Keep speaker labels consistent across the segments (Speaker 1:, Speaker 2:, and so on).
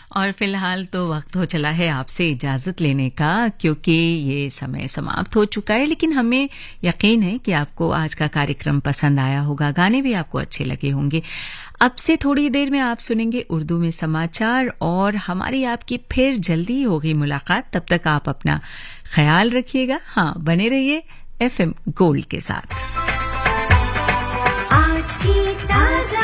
Speaker 1: और फिलहाल तो वक्त हो चला है आपसे इजाज़त लेने का, क्योंकि ये समय समाप्त हो चुका है। लेकिन हमें यकीन है कि आपको आज का कार्यक्रम पसंद आया होगा, गाने भी आपको अच्छे लगे होंगे। अब से थोड़ी देर में आप सुनेंगे उर्दू में समाचार और हमारी आपकी फिर जल्दी होगी मुलाकात। तब तक आप अपना ख्याल रखिएगा। हाँ, बने रहिए FM गोल्ड के साथ।
Speaker 2: आज की ताज़ा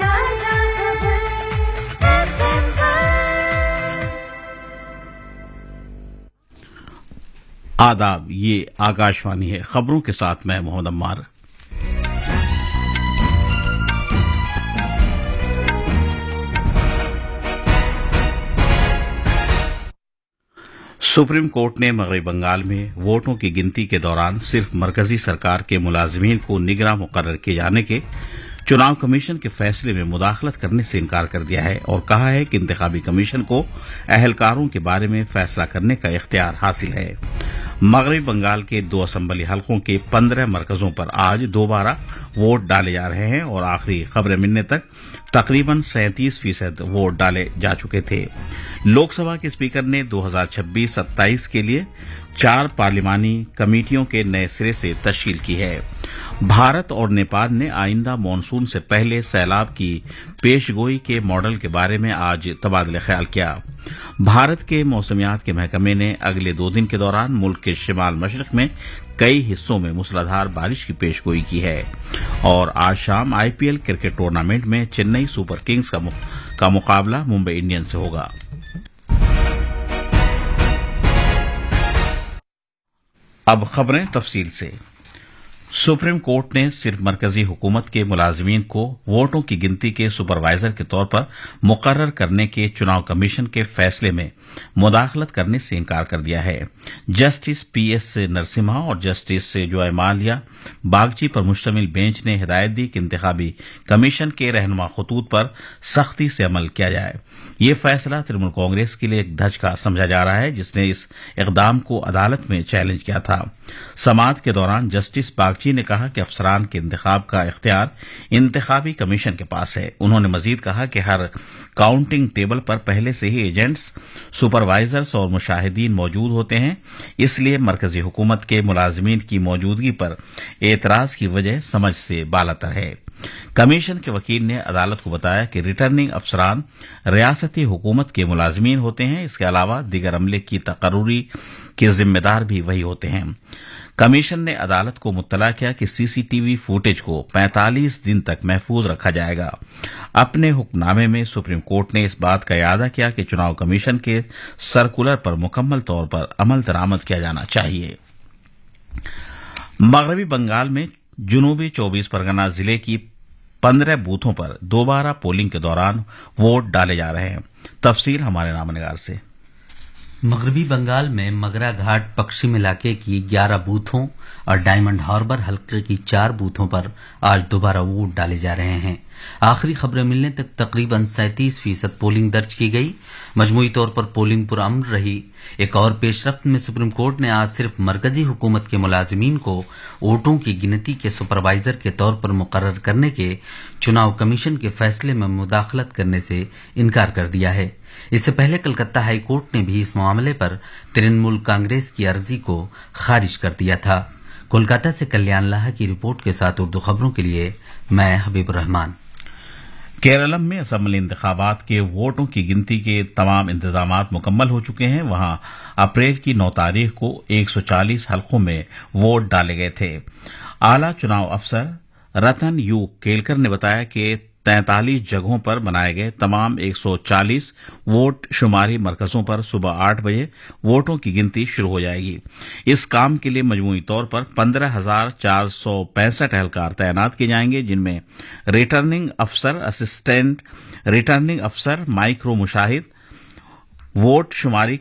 Speaker 3: आदाब, ये आकाशवाणी है। खबरों के साथ मैं मोहम्मद अम्मार। सुप्रीम कोर्ट ने मगरबी बंगाल में वोटों की गिनती के दौरान सिर्फ मरकजी सरकार के मुलाजिमीन को निगरां मुकर्रर किए जाने के चुनाव कमीशन के फैसले में मुदाखलत करने से इनकार कर दिया है और कहा है कि इंतखाबी कमीशन को अहलकारों के बारे में फैसला करने का इख्तियार हासिल है। मगरबी बंगाल के 2 असेंबली हलकों के 15 मरकजों पर आज दोबारा वोट डाले जा रहे हैं और आखिरी खबरें मिलने तक तकरीबन 37% वोट डाले जा चुके थे। लोकसभा के स्पीकर ने 2026-27 के लिए 4 पार्लिमानी कमेटियों के नए सिरे से तश्कील की है। भारत और नेपाल ने आइंदा मॉनसून से पहले सैलाब की पेशगोई के मॉडल के बारे में आज तबादला ख्याल किया। भारत के मौसमियात के महकमे ने अगले 2 दिन के दौरान मुल्क के शिमाल मशरक में कई हिस्सों में मूसलाधार बारिश की पेशगोई की है। और आज शाम IPL क्रिकेट टूर्नामेंट में चेन्नई सुपर किंग्स का मुकाबला मुंबई इंडियंस से होगा। अब खबरें तफसील से। सुप्रीम कोर्ट ने सिर्फ मरकजी हुकूमत के मुलाजिमीन को वोटों की गिनती के सुपरवाइजर के तौर पर मुकर्रर करने के चुनाव कमीशन के फैसले में मुदाखलत करने से इनकार कर दिया है। जस्टिस PS नरसिम्हा और जस्टिस जॉयमाल्या बागची पर मुश्तमिल बेंच ने हिदायत दी कि इंतखाबी कमीशन के रहनुमा खतूत पर सख्ती से अमल किया जाए। ये फैसला तृणमूल कांग्रेस के लिए एक धचका समझा जा रहा है, जिसने इस इकदाम को अदालत में चैलेंज किया था। समाअत के दौरान जस्टिस बागची ने कहा कि अफसरान के इंतखाब का इख्तियार इंतखाबी कमीशन के पास है। उन्होंने मजीद कहा कि हर काउंटिंग टेबल पर पहले से ही एजेंट्स, सुपरवाइजर्स और मुशाहिदीन मौजूद होते हैं, इसलिए मरकजी हुकूमत के मुलाजिमीन की मौजूदगी पर एतराज की वजह समझ से बालातर है। कमीशन के वकील ने अदालत को बताया कि रिटर्निंग अफसरान रियासती हुकूमत के मुलाजिमीन होते हैं। इसके अलावा दीगर अमले की तकर्रुरी के जिम्मेदार भी वही होते हैं। कमीशन ने अदालत को मुत्तला किया कि CCTV फुटेज को 45 दिन तक महफूज रखा जाएगा। अपने हुक्मनामे में सुप्रीम कोर्ट ने इस बात का इरादा किया कि चुनाव कमीशन के सर्कुलर पर मुकम्मल तौर पर अमल दरामद किया जाना चाहिए। मगरबी बंगाल में जुनूबी 24 परगना जिले की 15 बूथों पर दोबारा पोलिंग के दौरान वोट डाले जा रहे हैं। तफसील हमारे नामनिगार से।
Speaker 4: मगरबी बंगाल में मगरा घाट पश्चिम इलाके की 11 बूथों और डायमंड हार्बर हल्के की 4 बूथों पर आज दोबारा वोट डाले जा रहे हैं। आखिरी खबरें मिलने तक तकरीबन 37% पोलिंग दर्ज की गई। मजमूई तौर पर पोलिंग पुरअमन रही। एक और पेशरफ्त में सुप्रीम कोर्ट ने आज सिर्फ मरकजी हुकूमत के मुलाजिमीन को वोटों की गिनती के सुपरवाइजर के तौर पर मुकर्रर करने के चुनाव कमीशन के फैसले में मुदाखलत करने से इनकार कर दिया है। इससे पहले कलकत्ता हाई कोर्ट ने भी इस मामले पर तृणमूल कांग्रेस की अर्जी को खारिज कर दिया था। कोलकाता से कल्याण लाहा की रिपोर्ट के साथ उर्दू खबरों के लिए मैं हबीब रहमान।
Speaker 3: केरलम में असेंबली इंतखाबात के वोटों की गिनती के तमाम इंतजामात मुकम्मल हो चुके हैं। वहां अप्रैल की 9 तारीख को 140 हलकों में वोट डाले गए थे। आला चुनाव अफसर रतन यू केलकर ने बताया कि 43 जगहों पर बनाए गए तमाम 140 वोट शुमारी मरकजों पर सुबह 8 बजे वोटों की गिनती शुरू हो जाएगी। इस काम के लिए मजमूई तौर पर 15,465 एहलकार तैनात किए जाएंगे, जिनमें रिटर्निंग अफसर, असिस्टेंट रिटर्निंग अफसर, माइक्रो मुशाहिद, वोट शुमारी